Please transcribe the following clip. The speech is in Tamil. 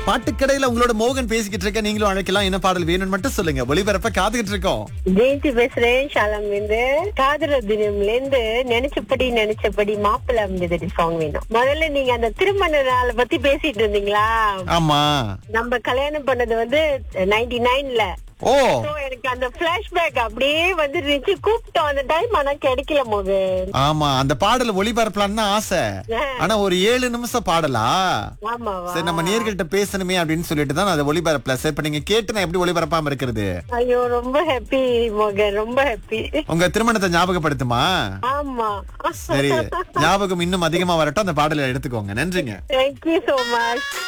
பாட்டுக்கடையில உங்களோட மோகன் பேசிக்கிட்டு இருக்க, நீங்களும் அழைக்கலாம். என்ன பாடல் வேணும்னு மட்டும் சொல்லுங்க, ஒளிபரப்ப காத்துக்கிட்டு இருக்கோம். ஜெயந்தி பேசுறேன். ஷாலம் இருந்து காதலர் தினம்ல இருந்து நினைச்சபடி மாப்பிள்ளை அமைஞ்சது சாங் வேணும். முதல்ல நீங்க அந்த திருமண நாளை பத்தி பேசிட்டு இருந்தீங்களா? ஆமா, நம்ம கல்யாணம் பண்ணது வந்து 99ல. ஓ எனக்கு அந்த பிளாஷ்பேக் அப்படியே வந்துருச்சு. கூப்பிட்டோம் அந்த டைம், ஆனா கிடைக்கல மோகன். ஆமா, அந்த பாடல் ஒளிபரப்பலான்னு ஆசை. ஆனா ஒரு 7 நிமிஷம் பாடலா. ஆமாவா? சரி, நம்ம நேர்கள்ட்ட பேசணுமே அப்படின்னு சொல்லிட்டு தான் அதை ஒளிபரப்பல. சரி, இப்ப நீங்க கேட்டு நான் எப்படி ஒளிபரப்பாம இருக்கிறது? ஐயோ, ரொம்ப ஹாப்பி மோகன், ரொம்ப ஹாப்பி. உங்க திருமணத்தை ஞாபகப்படுத்துமா? ஆமா. சரி, ஞாபகம் இன்னும் அதிகமா வரட்டும். அந்த பாடலை எடுத்துக்கோங்க. நன்றிங்க. Thank you so much.